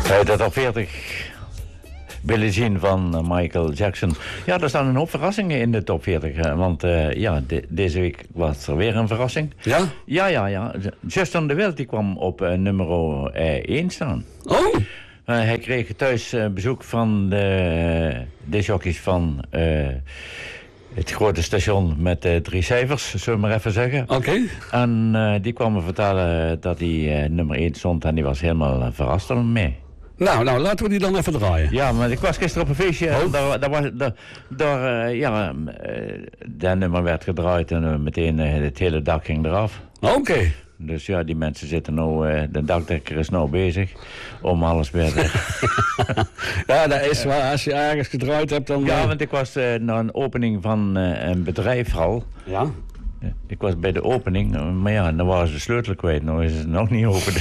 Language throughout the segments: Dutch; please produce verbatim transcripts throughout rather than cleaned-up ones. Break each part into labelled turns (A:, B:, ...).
A: Uh, de top veertig Billie Jean van Michael Jackson. Ja, er staan een hoop verrassingen in de top veertig. Hè, want uh, ja, de, deze week was er weer een verrassing.
B: Ja?
A: Ja, ja, ja. Justin de Wild die kwam op uh, nummer uh, één staan.
B: Oh!
A: Uh, hij kreeg thuis uh, bezoek van de, uh, de jockeys van uh, het grote station met uh, drie cijfers, zullen we maar even zeggen.
B: Oké. Okay.
A: En uh, die kwamen vertellen dat hij uh, nummer één stond en die was helemaal uh, verrast ermee.
B: Nou, nou, laten we die dan even draaien.
A: Ja, maar ik was gisteren op een feestje.
B: Oh.
A: Daar, daar was, daar, daar, uh, ja, uh, dat nummer werd gedraaid en uh, meteen uh, het hele dak ging eraf.
B: Oké. Okay.
A: Dus ja, die mensen zitten nou, uh, de dakdekker is nou bezig om alles weer te...
B: Ja, dat is waar. Als je ergens gedraaid hebt, dan...
A: Ja, want ik was uh, naar een opening van uh, een bedrijfhal.
B: Ja?
A: Ik was bij de opening, maar ja, dan waren ze de sleutel kwijt. Nou is het nog niet open.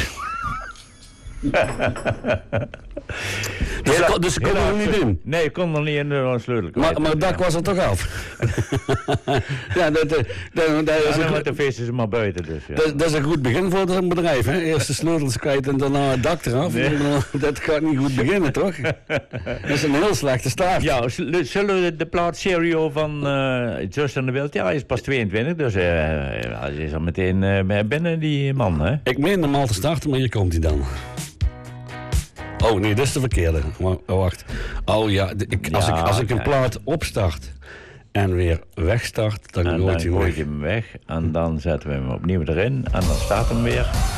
B: Dus, ja, dus ze konden er niet in?
A: Nee, ik kon er niet in, een sleutel kwijt.
B: Maar, maar het dak ja. was er toch af? Ja, dat, dat, dat, dat is
A: ja,
B: een
A: goed, de feest is maar buiten dus. Ja.
B: Dat, dat is een goed begin voor een bedrijf, hè? Eerst de sleutels kwijt en daarna het dak eraf. Nee. Dat gaat niet goed beginnen, toch? Dat is een heel slechte start.
A: Ja, zullen we de plaat Stereo van uh, Justin de Wild? Ja, hij is pas tweeëntwintig, dus uh, hij is al meteen uh, binnen, die man, hè?
B: Ik meen hem al te starten, maar hier komt hij dan. Oh nee, dit is de verkeerde. Wacht. Oh ja, ik, als, ja, ik, als ik een plaat opstart en weer wegstart, dan gooit hij hem weg.
A: hem weg. En dan zetten we hem opnieuw erin en dan staat hem weer.